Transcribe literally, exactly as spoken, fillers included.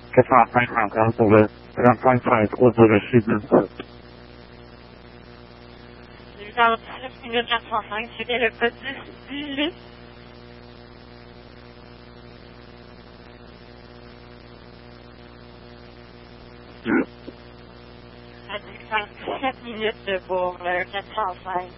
quatre cent cinq encore pour le trente-cinq trente-trois pour le Sud. huit heures dix-sept minutes quatre cent cinq, c'était le code dix dix-huit. À huit heures dix-sept minutes pour le quatre cent cinq.